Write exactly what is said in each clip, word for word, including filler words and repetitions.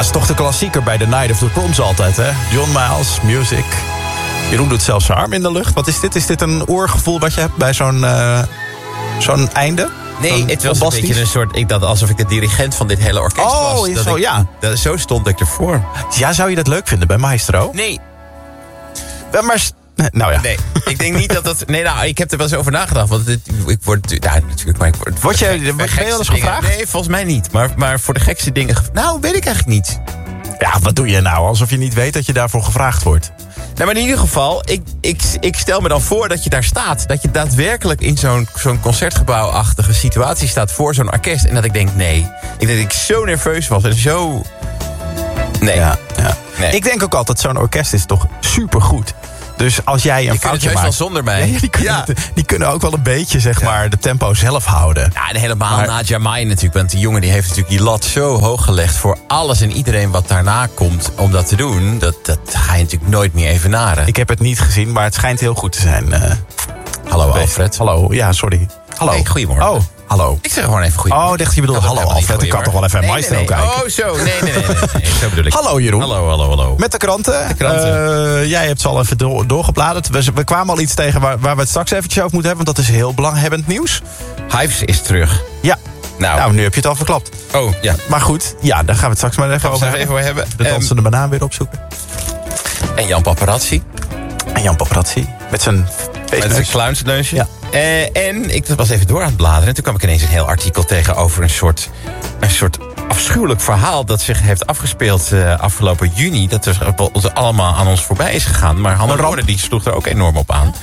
het is toch de klassieker bij The Night of the Proms altijd, hè? John Miles, Music. Jeroen doet zelfs zijn arm in de lucht. Wat is dit? Is dit een oorgevoel wat je hebt bij zo'n, uh, zo'n einde? Nee, zo'n het was een beetje een soort... Ik dacht alsof ik de dirigent van dit hele orkest oh, was. Dat zo, ik, ja. Dat, zo stond ik ervoor. Ja, zou je dat leuk vinden bij Maestro? Nee. Maar... Nou ja. Nee, ik denk niet dat dat... Nee, nou, ik heb er wel eens over nagedacht. Want dit, ik word... Ja, natuurlijk, maar ik word... Word je, ben je wel eens gevraagd? Nee, volgens mij niet. Maar, maar voor de gekste dingen... Nou, weet ik eigenlijk niet. Ja, wat doe je nou? Alsof je niet weet dat je daarvoor gevraagd wordt. Nou, maar in ieder geval, ik, ik, ik stel me dan voor dat je daar staat. Dat je daadwerkelijk in zo'n, zo'n concertgebouwachtige situatie staat voor zo'n orkest. En dat ik denk, nee. Ik denk dat ik zo nerveus was en zo... Nee. Ja, ja. nee. Ik denk ook altijd, zo'n orkest is toch supergoed. Dus als jij een je foutje maakt... maakt... wel zonder mij. Ja, die, kunnen, ja. die kunnen ook wel een beetje, zeg ja. maar, de tempo zelf houden. Ja, en helemaal maar... na Jamai natuurlijk. Want die jongen die heeft natuurlijk die lat zo hoog gelegd... voor alles en iedereen wat daarna komt om dat te doen. Dat, dat ga je natuurlijk nooit meer evenaren. Ik heb het niet gezien, maar het schijnt heel goed te zijn. Uh... Hallo Alfred. Hallo, ja, sorry. Hallo. Hey, goedemorgen. Oh, hallo. Ik zeg gewoon even goedemorgen. Oh, dacht je bedoelde oh, hallo Alfred. Ik kan toch wel even naar nee, Maestro nee, nee. kijken. Oh, zo. Nee, nee, nee. nee, nee. Zo bedoel ik. Hallo Jeroen. Hallo, hallo, hallo. Met de kranten. De kranten. Uh, jij hebt ze al even door, doorgebladerd. We, we kwamen al iets tegen waar, waar we het straks eventjes over moeten hebben. Want dat is heel belanghebbend nieuws. Hives is terug. Ja. Nou. nou, nu heb je het al verklapt. Oh, ja. Maar goed, ja, daar gaan we het straks maar even gaan over hebben. Even hebben. De dansende um, banaan weer opzoeken. En Jan Paparazzi. En Jan Paparazzi. Met zijn Met zijn clownsneusje. Ja. Uh, en ik was even door aan het bladeren. En toen kwam ik ineens een heel artikel tegen over een soort... een soort afschuwelijk verhaal dat zich heeft afgespeeld uh, afgelopen juni. Dat er allemaal aan ons voorbij is gegaan. Maar Hanneke die sloeg er ook enorm op aan.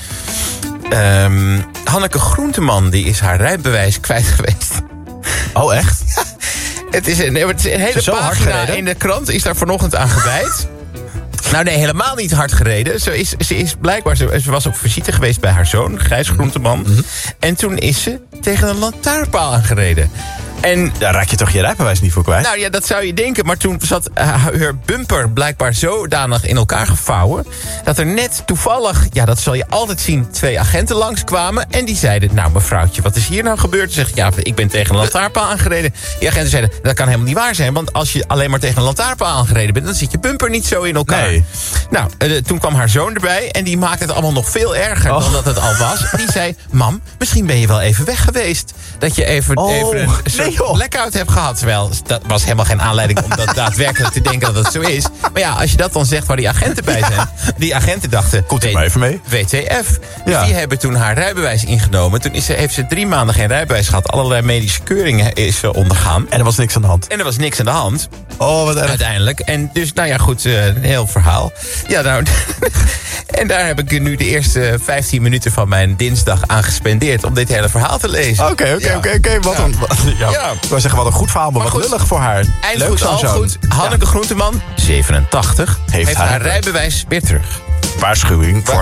Um, Hanneke Groenteman die is haar rijbewijs kwijt geweest. Oh, echt? Ja, het is een, het is een hele pagina in de krant. Is daar vanochtend aan gewijd. Nou nee, helemaal niet hard gereden. Ze is, ze is blijkbaar, ze, ze was op visite geweest bij haar zoon, Gijs Groenteman. Mm-hmm. En toen is ze tegen een lantaarnpaal aangereden. En daar raak je toch je rijbewijs niet voor kwijt? Nou ja, dat zou je denken. Maar toen zat uh, haar bumper blijkbaar zodanig in elkaar gevouwen... dat er net toevallig, ja dat zal je altijd zien... twee agenten langskwamen en die zeiden... nou mevrouwtje, wat is hier nou gebeurd? Ze zegt, ja, ik ben tegen een lantaarnpaal aangereden. Die agenten zeiden, dat kan helemaal niet waar zijn... want als je alleen maar tegen een lantaarnpaal aangereden bent... dan zit je bumper niet zo in elkaar. Nee. Nou, uh, toen kwam haar zoon erbij... en die maakte het allemaal nog veel erger oh. dan dat het al was. Die zei, mam, misschien ben je wel even weg geweest. Dat je even, oh. even een soort nee, blackout hebt gehad. Terwijl dat was helemaal geen aanleiding om dat daadwerkelijk te denken dat het zo is. Maar ja, als je dat dan zegt waar die agenten bij zijn. Ja. Die agenten dachten, komt er maar even mee. W T F. Dus ja. die hebben toen haar rijbewijs ingenomen. Toen is ze, heeft ze drie maanden geen rijbewijs gehad. Allerlei medische keuringen is ze ondergaan. En er was niks aan de hand. En er was niks aan de hand. Oh, wat erg. Uiteindelijk. En dus, nou ja, goed, uh, een heel verhaal. Ja, nou... En daar heb ik nu de eerste vijftien minuten van mijn dinsdag aan gespendeerd... om dit hele verhaal te lezen. Oké, oké, oké, oké. Wat een... Ja. Ja. Ik wou zeggen, wat een goed verhaal, maar, maar wat goed, lullig voor haar. Eind goed, al goed. Hanneke ja. Groenteman, zevenentachtig, heeft, heeft haar, haar rijbewijs weer terug. Waarschuwing voor